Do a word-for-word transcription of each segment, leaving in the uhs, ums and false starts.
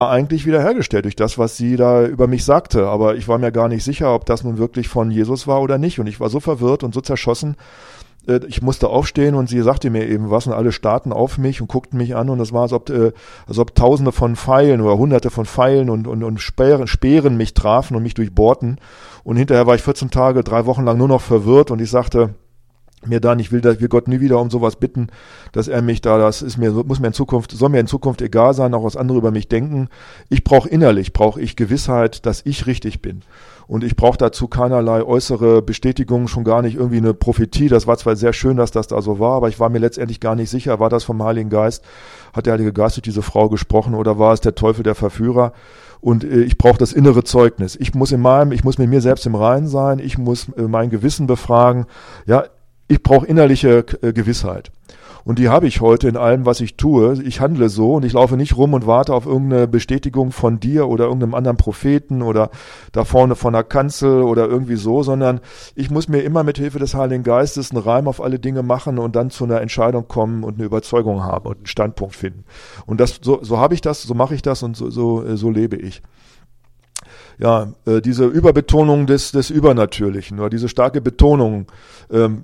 eigentlich wiederhergestellt durch das, was sie da über mich sagte. Aber ich war mir gar nicht sicher, ob das nun wirklich von Jesus war oder nicht. Und ich war so verwirrt und so zerschossen. Äh, ich musste aufstehen und sie sagte mir eben was und alle starrten auf mich und guckten mich an. Und das war, als ob, äh, als ob Tausende von Pfeilen oder Hunderte von Pfeilen und, und, und Speeren, Speeren mich trafen und mich durchbohrten. Und hinterher war ich vierzehn Tage, drei Wochen lang nur noch verwirrt. Und ich sagte mir dann, ich will, will Gott nie wieder um sowas bitten, dass er mich da, das ist mir, muss mir in Zukunft, soll mir in Zukunft egal sein, auch was andere über mich denken. Ich brauche innerlich, brauche ich Gewissheit, dass ich richtig bin. Und ich brauche dazu keinerlei äußere Bestätigung, schon gar nicht irgendwie eine Prophetie. Das war zwar sehr schön, dass das da so war, aber ich war mir letztendlich gar nicht sicher, war das vom Heiligen Geist? Hat der Heilige Geist durch diese Frau gesprochen oder war es der Teufel, der Verführer? Und äh, ich brauche das innere Zeugnis. Ich muss in meinem, ich muss mit mir selbst im Reinen sein. Ich muss äh, mein Gewissen befragen. Ja, ich brauche innerliche äh, Gewissheit. Und die habe ich heute in allem, was ich tue. Ich handle so und ich laufe nicht rum und warte auf irgendeine Bestätigung von dir oder irgendeinem anderen Propheten oder da vorne von der Kanzel oder irgendwie so, sondern ich muss mir immer mit Hilfe des Heiligen Geistes einen Reim auf alle Dinge machen und dann zu einer Entscheidung kommen und eine Überzeugung haben und einen Standpunkt finden. Und das so, so habe ich das, so mache ich das und so, so, so lebe ich. Ja, äh, diese Überbetonung des, des Übernatürlichen oder diese starke Betonung, ähm,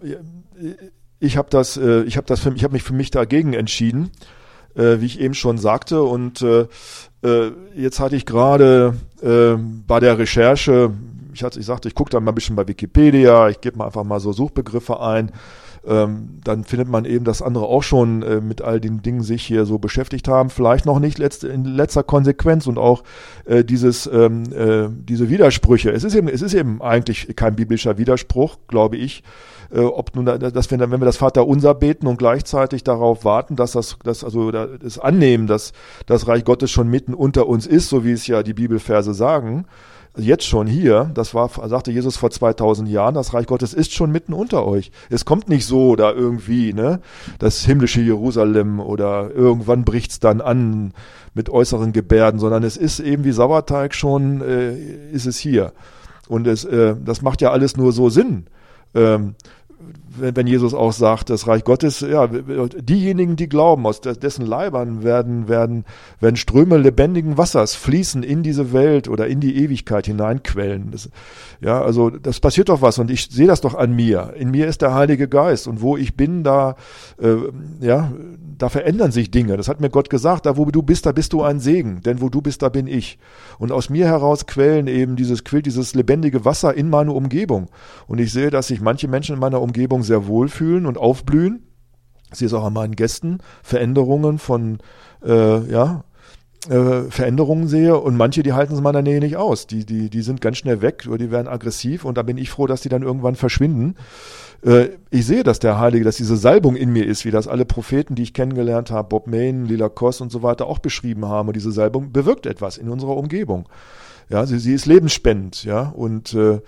ich habe das, äh, ich habe das, für, ich habe mich für mich dagegen entschieden, äh, wie ich eben schon sagte. Und äh, äh, jetzt hatte ich gerade äh, bei der Recherche, ich hatte, ich sagte, ich gucke da mal ein bisschen bei Wikipedia, ich gebe mal einfach mal so Suchbegriffe ein. Ähm, dann findet man eben, dass andere auch schon äh, mit all den Dingen sich hier so beschäftigt haben, vielleicht noch nicht letzt, in letzter Konsequenz und auch äh, dieses ähm, äh, diese Widersprüche. Es ist eben, es ist eben eigentlich kein biblischer Widerspruch, glaube ich, äh, ob nun, dass wir, wenn wir das Vaterunser beten und gleichzeitig darauf warten, dass das, das also das Annehmen, dass das Reich Gottes schon mitten unter uns ist, so wie es ja die Bibelverse sagen. Jetzt schon hier, das war, sagte Jesus vor zweitausend Jahren, das Reich Gottes ist schon mitten unter euch. Es kommt nicht so da irgendwie, ne, das himmlische Jerusalem oder irgendwann bricht's dann an mit äußeren Gebärden, sondern es ist eben wie Sauerteig schon, äh, ist es hier. Und es, äh, das macht ja alles nur so Sinn. Ähm, wenn, wenn Jesus auch sagt, das Reich Gottes, ja, diejenigen, die glauben, aus dessen Leibern werden, werden, werden Ströme lebendigen Wassers fließen in diese Welt oder in die Ewigkeit hineinquellen. Das, ja, also, das passiert doch was und ich sehe das doch an mir. In mir ist der Heilige Geist und wo ich bin, da, äh, ja, da verändern sich Dinge. Das hat mir Gott gesagt, da wo du bist, da bist du ein Segen, denn wo du bist, da bin ich. Und aus mir heraus quellen eben dieses, quillt dieses lebendige Wasser in meine Umgebung. Und ich sehe, dass sich manche Menschen in meiner Umgebung sehr wohlfühlen und aufblühen. Ich sehe es auch an meinen Gästen, Veränderungen von, äh, ja, äh, Veränderungen sehe und manche, die halten es in meiner Nähe nicht aus. Die, die, die sind ganz schnell weg oder die werden aggressiv und da bin ich froh, dass die dann irgendwann verschwinden. Äh, ich sehe, dass der Heilige, dass diese Salbung in mir ist, wie das alle Propheten, die ich kennengelernt habe, Bob Mayne, Lila Koss und so weiter auch beschrieben haben und diese Salbung bewirkt etwas in unserer Umgebung. Ja, sie, sie ist lebensspendend, ja, und äh,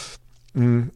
mh,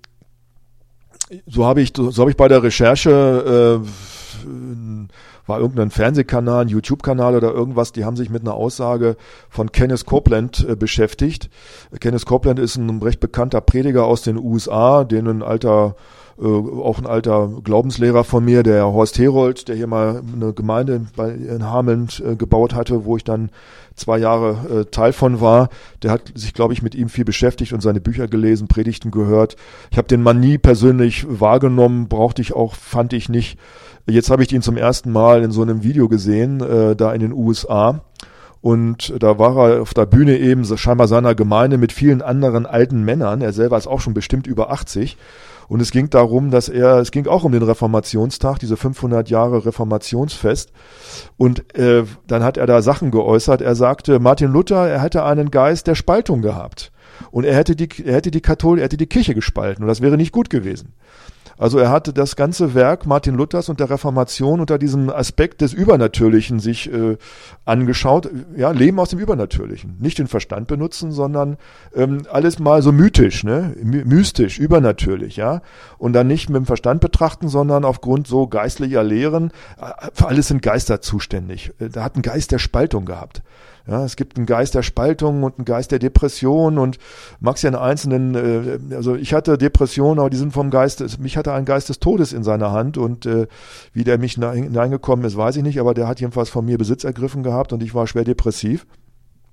so habe ich, so habe ich bei der Recherche, äh, war irgendein Fernsehkanal, ein YouTube-Kanal oder irgendwas, die haben sich mit einer Aussage von Kenneth Copeland äh, beschäftigt. Kenneth Copeland ist ein recht bekannter Prediger aus den U S A, den ein alter, äh, auch ein alter Glaubenslehrer von mir, der Horst Herold, der hier mal eine Gemeinde bei, in Hameln äh, gebaut hatte, wo ich dann zwei Jahre äh, Teil von war, der hat sich, glaube ich, mit ihm viel beschäftigt und seine Bücher gelesen, Predigten gehört. Ich habe den Mann nie persönlich wahrgenommen, brauchte ich auch, fand ich nicht. Jetzt habe ich ihn zum ersten Mal in so einem Video gesehen, äh, da in den U S A. Und da war er auf der Bühne eben so scheinbar seiner Gemeinde mit vielen anderen alten Männern. Er selber ist auch schon bestimmt über achtzig. Und es ging darum, dass er, es ging auch um den Reformationstag, diese fünfhundert Jahre Reformationsfest. Und äh, dann hat er da Sachen geäußert. Er sagte, Martin Luther, er hätte einen Geist der Spaltung gehabt. Und er hätte die, er hätte die Kathol, er hätte die Kirche gespalten. Und das wäre nicht gut gewesen. Also er hatte das ganze Werk Martin Luthers und der Reformation unter diesem Aspekt des Übernatürlichen sich äh, angeschaut. Ja, Leben aus dem Übernatürlichen. Nicht den Verstand benutzen, sondern ähm, alles mal so mythisch, ne, My- mystisch, übernatürlich, ja. Und dann nicht mit dem Verstand betrachten, sondern aufgrund so geistlicher Lehren. Äh, für alles sind Geister zuständig. Äh, da hat ein Geist der Spaltung gehabt. Ja, es gibt einen Geist der Spaltung und einen Geist der Depression und mag's ja in einzelnen, äh, also ich hatte Depressionen, aber die sind vom Geist, mich hatte ein Geist des Todes in seiner Hand und äh, wie der mich hineingekommen ist, weiß ich nicht, aber der hat jedenfalls von mir Besitz ergriffen gehabt und ich war schwer depressiv.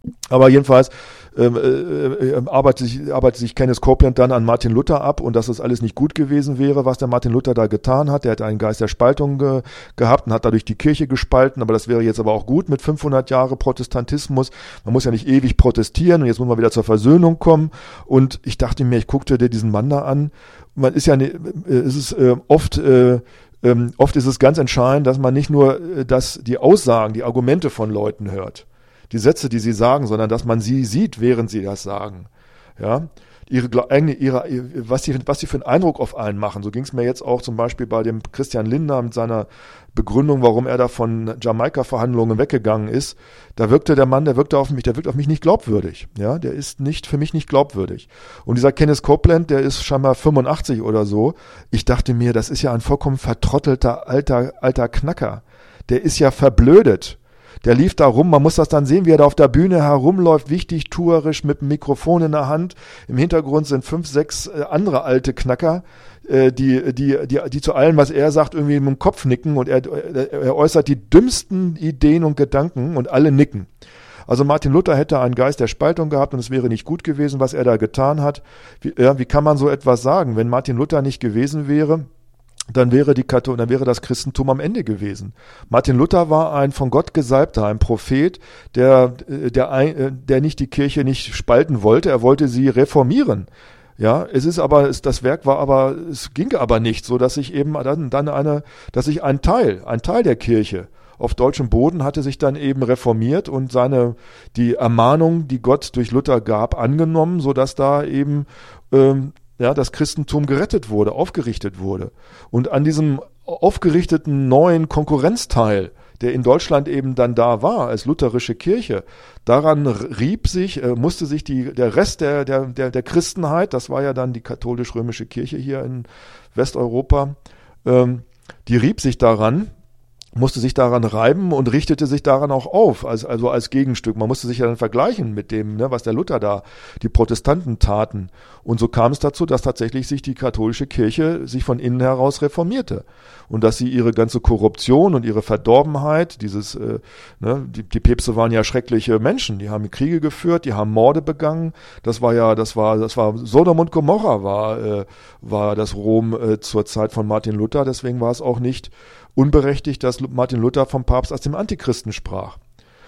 Aber jedenfalls ähm, äh, arbeitet, sich, arbeitet sich Kenneth Copeland dann an Martin Luther ab und dass das alles nicht gut gewesen wäre, was der Martin Luther da getan hat. Der hat einen Geist der Spaltung ge, gehabt und hat dadurch die Kirche gespalten, aber das wäre jetzt aber auch gut mit fünfhundert Jahre Protestantismus. Man muss ja nicht ewig protestieren und jetzt muss man wieder zur Versöhnung kommen. Und ich dachte mir, ich guckte dir diesen Mann da an. Man ist ja, ne, es ist äh, oft... Äh, ähm, oft ist es ganz entscheidend, dass man nicht nur äh, das, die Aussagen, die Argumente von Leuten hört, die Sätze, die sie sagen, sondern dass man sie sieht, während sie das sagen. Ja, ihre, ihre, was sie, was sie für einen Eindruck auf einen machen. So ging es mir jetzt auch zum Beispiel bei dem Christian Lindner mit seiner Begründung, warum er da von Jamaika-Verhandlungen weggegangen ist. Da wirkte der Mann, der wirkte auf mich, der wirkt auf mich nicht glaubwürdig. Ja, der ist nicht, für mich nicht glaubwürdig. Und dieser Kenneth Copeland, der ist scheinbar fünfundachtzig oder so. Ich dachte mir, das ist ja ein vollkommen vertrottelter alter, alter Knacker. Der ist ja verblödet. Der lief da rum, man muss das dann sehen, wie er da auf der Bühne herumläuft, wichtig, tuerisch, mit dem Mikrofon in der Hand. Im Hintergrund sind fünf, sechs äh, andere alte Knacker, äh, die, die, die, die zu allem, was er sagt, irgendwie mit dem Kopf nicken und er, er äußert die dümmsten Ideen und Gedanken und alle nicken. Also Martin Luther hätte einen Geist der Spaltung gehabt und es wäre nicht gut gewesen, was er da getan hat. Wie, ja, wie kann man so etwas sagen? Wenn Martin Luther nicht gewesen wäre, dann wäre die Kathol- dann wäre das Christentum am Ende gewesen. Martin Luther war ein von Gott gesalbter, ein Prophet, der, der, der nicht die Kirche nicht spalten wollte, er wollte sie reformieren. Ja, es ist aber, es, das Werk war aber, es ging aber nicht, so dass sich eben dann, dann eine, dass sich ein Teil, ein Teil der Kirche auf deutschem Boden hatte sich dann eben reformiert und seine, die Ermahnung, die Gott durch Luther gab, angenommen, so dass da eben, ähm, ja, das Christentum gerettet wurde, aufgerichtet wurde. Und an diesem aufgerichteten neuen Konkurrenzteil, der in Deutschland eben dann da war, als lutherische Kirche, daran rieb sich, äh, musste sich die, der Rest der, der, der, der Christenheit, das war ja dann die katholisch-römische Kirche hier in Westeuropa, ähm, die rieb sich daran, musste sich daran reiben und richtete sich daran auch auf, also, also als Gegenstück. Man musste sich ja dann vergleichen mit dem, ne, was der Luther da, die Protestanten taten. Und so kam es dazu, dass tatsächlich sich die katholische Kirche sich von innen heraus reformierte. Und dass sie ihre ganze Korruption und ihre Verdorbenheit, dieses, äh, ne, die, die Päpste waren ja schreckliche Menschen, die haben Kriege geführt, die haben Morde begangen. Das war ja, das war, das war Sodom und Gomorra war, äh, war das Rom äh, zur Zeit von Martin Luther. Deswegen war es auch nicht unberechtigt, dass Martin Luther vom Papst als dem Antichristen sprach.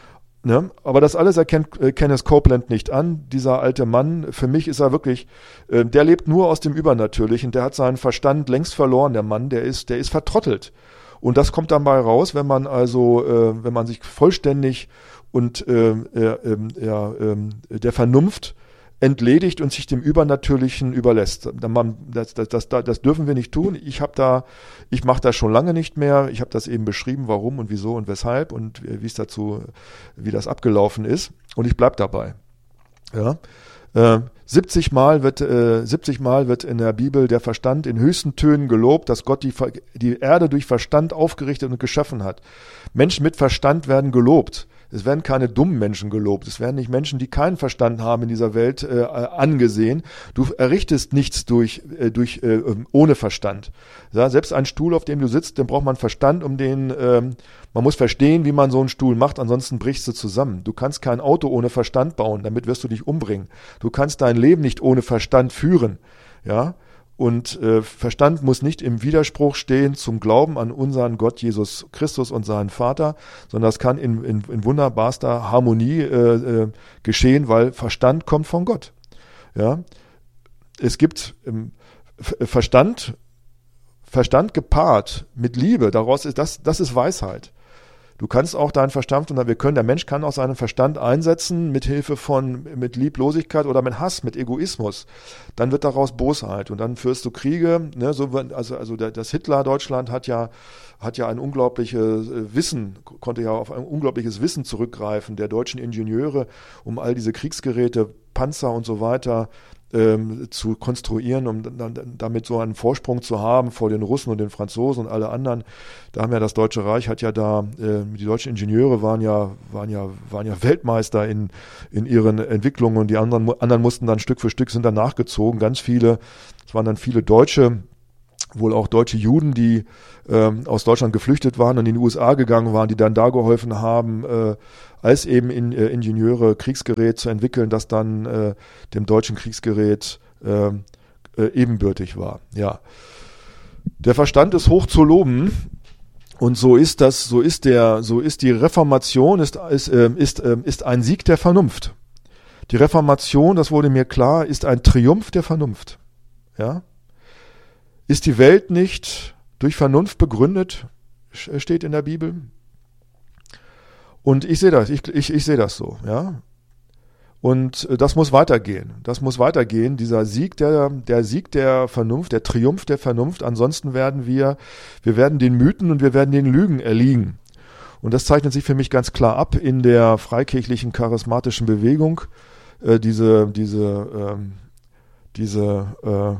Ne? Aber das alles erkennt äh, Kenneth Copeland nicht an. Dieser alte Mann, für mich ist er wirklich, äh, der lebt nur aus dem Übernatürlichen, der hat seinen Verstand längst verloren, der Mann, der ist, der ist vertrottelt. Und das kommt dann bei raus, wenn man also, äh, wenn man sich vollständig und äh, äh, äh, ja, äh, der Vernunft entledigt und sich dem Übernatürlichen überlässt. Das, das, das, das dürfen wir nicht tun. Ich habe da, ich mache das schon lange nicht mehr. Ich habe das eben beschrieben, warum und wieso und weshalb und wie es dazu, wie das abgelaufen ist. Und ich bleib dabei. Ja. Äh, siebzig Mal wird, äh, siebzig Mal wird in der Bibel der Verstand in höchsten Tönen gelobt, dass Gott die, die Erde durch Verstand aufgerichtet und geschaffen hat. Menschen mit Verstand werden gelobt. Es werden keine dummen Menschen gelobt. Es werden nicht Menschen, die keinen Verstand haben in dieser Welt, äh, angesehen. Du errichtest nichts durch, äh, durch äh, ohne Verstand. Ja, selbst ein Stuhl, auf dem du sitzt, den braucht man Verstand, um den, ähm, man muss verstehen, wie man so einen Stuhl macht, ansonsten brichst du zusammen. Du kannst kein Auto ohne Verstand bauen, damit wirst du dich umbringen. Du kannst dein Leben nicht ohne Verstand führen. Ja. Und äh, Verstand muss nicht im Widerspruch stehen zum Glauben an unseren Gott Jesus Christus und seinen Vater, sondern das kann in, in, in wunderbarster Harmonie äh, äh, geschehen, weil Verstand kommt von Gott. Ja, es gibt ähm, Verstand, Verstand gepaart mit Liebe. Daraus ist das, das ist Weisheit. Du kannst auch deinen Verstand, und wir können, der Mensch kann auch seinen Verstand einsetzen mit Hilfe von, mit Lieblosigkeit oder mit Hass, mit Egoismus. Dann wird daraus Bosheit und dann führst du Kriege, ne, so, also, also das Hitler-Deutschland hat ja, hat ja ein unglaubliches Wissen, konnte ja auf ein unglaubliches Wissen zurückgreifen der deutschen Ingenieure, um all diese Kriegsgeräte, Panzer und so weiter Ähm, zu konstruieren, um dann, damit so einen Vorsprung zu haben vor den Russen und den Franzosen und alle anderen. Da haben ja das Deutsche Reich hat ja da, äh, die deutschen Ingenieure waren ja, waren ja, waren ja Weltmeister in, in ihren Entwicklungen und die anderen, anderen mussten dann Stück für Stück sind dann nachgezogen. Ganz viele, es waren dann viele Deutsche, wohl auch deutsche Juden, die ähm, aus Deutschland geflüchtet waren und in die U S A gegangen waren, die dann da geholfen haben, äh, als eben in, äh, Ingenieure Kriegsgerät zu entwickeln, das dann äh, dem deutschen Kriegsgerät äh, äh, ebenbürtig war. Ja. Der Verstand ist hoch zu loben. Und so ist das, so ist der, so ist die Reformation, ist, ist, äh, ist, äh, ist ein Sieg der Vernunft. Die Reformation, das wurde mir klar, ist ein Triumph der Vernunft. Ja? Ist die Welt nicht durch Vernunft begründet, steht in der Bibel. Und ich sehe das, ich, ich, ich sehe das so, ja. Und das muss weitergehen. Das muss weitergehen. Dieser Sieg der, der Sieg der Vernunft, der Triumph der Vernunft. Ansonsten werden wir, wir werden den Mythen und wir werden den Lügen erliegen. Und das zeichnet sich für mich ganz klar ab in der freikirchlichen charismatischen Bewegung. Äh, diese, diese, ähm, diese, äh,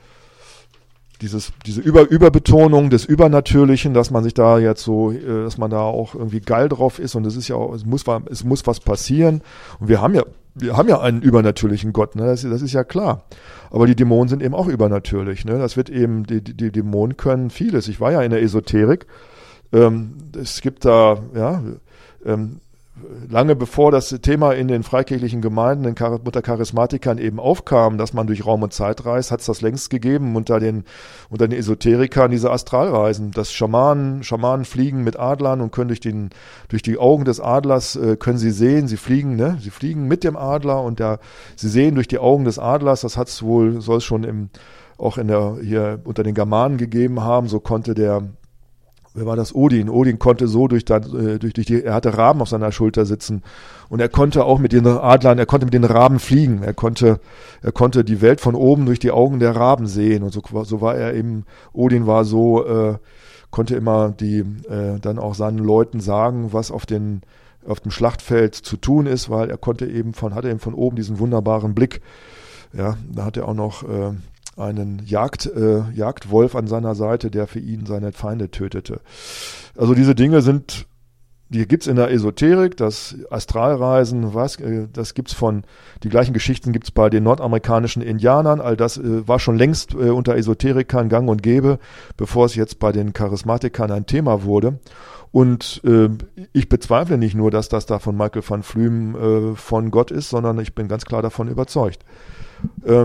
Dieses, diese Über, Überbetonung des Übernatürlichen, dass man sich da jetzt so, dass man da auch irgendwie geil drauf ist und es ist ja auch, es muss, es muss was passieren. Und wir haben ja, wir haben ja einen übernatürlichen Gott, ne? Das, das ist ja klar. Aber die Dämonen sind eben auch übernatürlich, ne? Das wird eben, die, die, die Dämonen können vieles. Ich war ja in der Esoterik. Ähm, es gibt da, ja, ähm, lange bevor das Thema in den freikirchlichen Gemeinden, den Char- unter Charismatikern eben aufkam, dass man durch Raum und Zeit reist, hat es das längst gegeben unter den, unter den Esoterikern, diese Astralreisen. Das Schamanen, Schamanen fliegen mit Adlern und können durch den, durch die Augen des Adlers, äh, können sie sehen, sie fliegen, ne? Sie fliegen mit dem Adler und der, sie sehen durch die Augen des Adlers, das hat es wohl, soll es schon im, auch in der, hier unter den Germanen gegeben haben, so konnte der, wer war das? Odin. Odin konnte so durch, da, durch, durch die, er hatte Raben auf seiner Schulter sitzen und er konnte auch mit den Adlern, er konnte mit den Raben fliegen. Er konnte, er konnte die Welt von oben durch die Augen der Raben sehen und so, so war er eben, Odin war so, äh, konnte immer die, äh, dann auch seinen Leuten sagen, was auf den, auf dem Schlachtfeld zu tun ist, weil er konnte eben von, hatte eben von oben diesen wunderbaren Blick. Ja, da hat er auch noch, äh, einen Jagd, äh, Jagdwolf an seiner Seite, der für ihn seine Feinde tötete. Also diese Dinge sind, die gibt's in der Esoterik, das Astralreisen, was, äh, das gibt's von, die gleichen Geschichten gibt's bei den nordamerikanischen Indianern, all das äh, war schon längst äh, unter Esoterikern gang und gäbe, bevor es jetzt bei den Charismatikern ein Thema wurde. Und äh, ich bezweifle nicht nur, dass das da von Michael van Flüm äh, von Gott ist, sondern ich bin ganz klar davon überzeugt. Äh,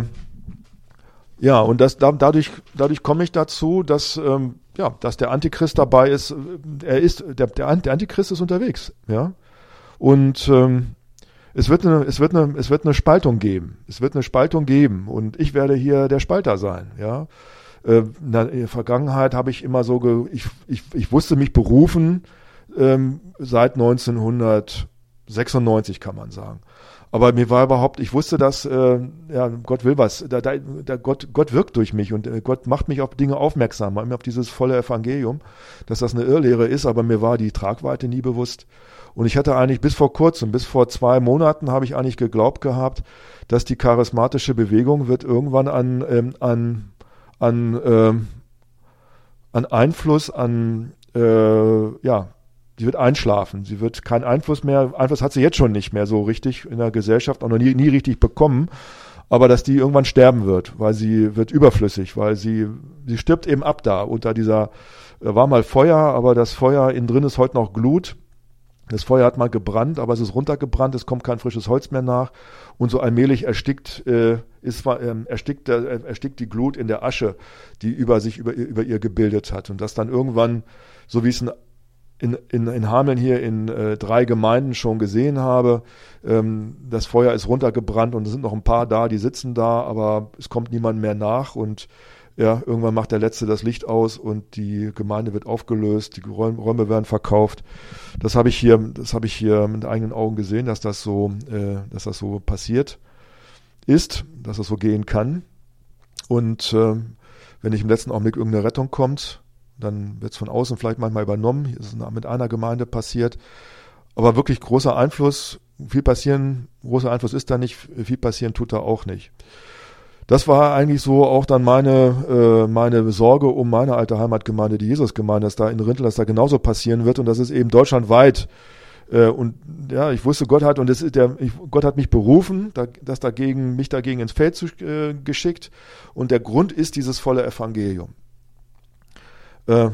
Ja, und das, da, dadurch, dadurch komme ich dazu, dass, ähm, ja, dass der Antichrist dabei ist. Er ist, der, der Antichrist ist unterwegs, ja. Und ähm, es wird eine, es wird eine, es wird eine Spaltung geben. Es wird eine Spaltung geben und ich werde hier der Spalter sein, ja. Äh, in der Vergangenheit habe ich immer so, ge, ich, ich, ich wusste mich berufen ähm, seit neunzehnhundertsechsundneunzig, kann man sagen. Aber mir war überhaupt, ich wusste, dass äh, ja, Gott will was, da, da, da Gott, Gott wirkt durch mich und äh, Gott macht mich auf Dinge aufmerksam, auf dieses volle Evangelium, dass das eine Irrlehre ist, aber mir war die Tragweite nie bewusst. Und ich hatte eigentlich bis vor kurzem, bis vor zwei Monaten habe ich eigentlich geglaubt gehabt, dass die charismatische Bewegung wird irgendwann an, ähm, an, an, ähm, an Einfluss, an, äh, ja, sie wird einschlafen. Sie wird keinen Einfluss mehr, Einfluss hat sie jetzt schon nicht mehr so richtig in der Gesellschaft, auch noch nie, nie richtig bekommen, aber dass die irgendwann sterben wird, weil sie wird überflüssig, weil sie, sie stirbt eben ab da unter dieser, da war mal Feuer, aber das Feuer innen drin ist heute noch Glut. Das Feuer hat mal gebrannt, aber es ist runtergebrannt, es kommt kein frisches Holz mehr nach und so allmählich erstickt, äh, ist, äh, erstickt, äh, erstickt die Glut in der Asche, die über sich, über, über ihr gebildet hat und das dann irgendwann, so wie es ein In, in, in Hameln hier in äh, drei Gemeinden schon gesehen habe. Ähm, das Feuer ist runtergebrannt und es sind noch ein paar da, die sitzen da, aber es kommt niemand mehr nach und ja, irgendwann macht der Letzte das Licht aus und die Gemeinde wird aufgelöst, die Räume, Räume werden verkauft. Das habe ich hier, das habe ich hier mit eigenen Augen gesehen, dass das so, äh, dass das so passiert ist, dass das so gehen kann. Und äh, wenn nicht im letzten Augenblick irgendeine Rettung kommt, dann wird es von außen vielleicht manchmal übernommen. Hier ist es mit einer Gemeinde passiert. Aber wirklich großer Einfluss, viel passieren, großer Einfluss ist da nicht, viel passieren tut da auch nicht. Das war eigentlich so auch dann meine, äh, meine Sorge um meine alte Heimatgemeinde, die Jesusgemeinde, dass da in Rintel, dass da genauso passieren wird und das ist eben deutschlandweit. Äh, und ja, ich wusste, Gott hat, und das ist der, ich, Gott hat mich berufen, da, das dagegen, mich dagegen ins Feld zu, äh, geschickt und der Grund ist dieses volle Evangelium. Äh,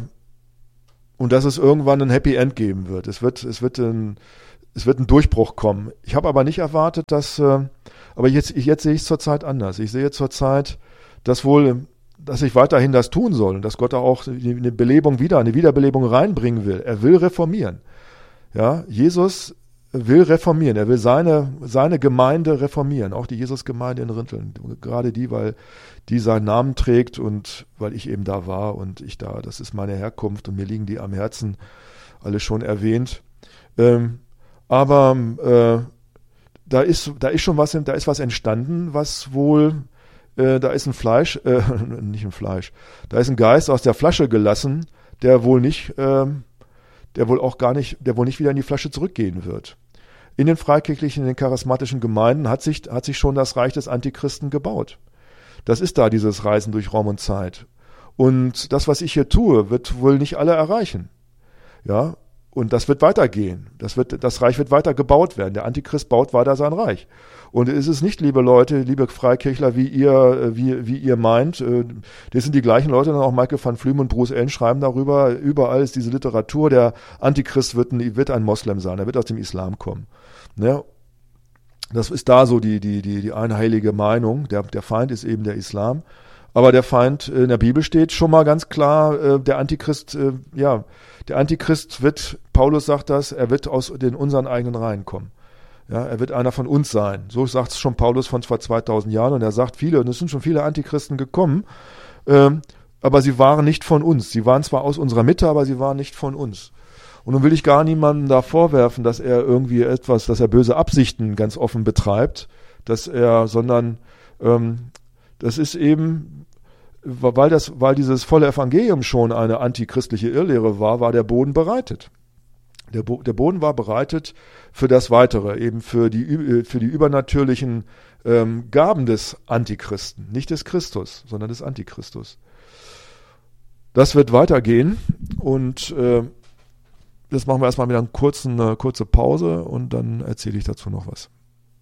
und dass es irgendwann ein Happy End geben wird. Es wird, es wird ein, es wird ein Durchbruch kommen. Ich habe aber nicht erwartet, dass, äh, aber jetzt, jetzt sehe ich es zurzeit anders. Ich sehe zurzeit, dass wohl, dass ich weiterhin das tun soll und dass Gott auch eine Belebung wieder, eine Wiederbelebung reinbringen will. Er will reformieren. Ja, Jesus will reformieren. Er will seine, seine Gemeinde reformieren. Auch die Jesus-Gemeinde in Rinteln. Gerade die, weil die seinen Namen trägt und weil ich eben da war und ich da, das ist meine Herkunft und mir liegen die am Herzen, alle schon erwähnt. Ähm, aber äh, da ist, da ist schon was, da ist was entstanden, was wohl, äh, da ist ein Fleisch, äh, nicht ein Fleisch, da ist ein Geist aus der Flasche gelassen, der wohl nicht, äh, der wohl auch gar nicht, der wohl nicht wieder in die Flasche zurückgehen wird. In den freikirchlichen, in den charismatischen Gemeinden hat sich, hat sich schon das Reich des Antichristen gebaut. Das ist da, dieses Reisen durch Raum und Zeit. Und das, was ich hier tue, wird wohl nicht alle erreichen. Ja, und das wird weitergehen. Das wird, das Reich wird weiter gebaut werden. Der Antichrist baut weiter sein Reich. Und es ist nicht, liebe Leute, liebe Freikirchler, wie ihr, wie, wie ihr meint. Das sind die gleichen Leute, dann auch Michael van Flüm und Bruce Allen schreiben darüber. Überall ist diese Literatur. Der Antichrist wird ein, wird ein Moslem sein. Er wird aus dem Islam kommen. Ne? Das ist da so die, die, die, die einheilige Meinung. Der, der Feind ist eben der Islam. Aber der Feind, in der Bibel steht schon mal ganz klar, der Antichrist, ja, der Antichrist wird, Paulus sagt das, er wird aus den unseren eigenen Reihen kommen. Ja, er wird einer von uns sein. So sagt es schon Paulus von vor zweitausend Jahren und er sagt viele, und es sind schon viele Antichristen gekommen, ähm, aber sie waren nicht von uns. Sie waren zwar aus unserer Mitte, aber sie waren nicht von uns. Und nun will ich gar niemandem da vorwerfen, dass er irgendwie etwas, dass er böse Absichten ganz offen betreibt, dass er, sondern ähm, das ist eben, weil das, weil dieses volle Evangelium schon eine antichristliche Irrlehre war, war der Boden bereitet. Der, Bo- der Boden war bereitet für das Weitere, eben für die, für die übernatürlichen ähm, Gaben des Antichristen, nicht des Christus, sondern des Antichristus. Das wird weitergehen und äh, jetzt machen wir erstmal wieder einen kurzen, eine kurze Pause und dann erzähle ich dazu noch was.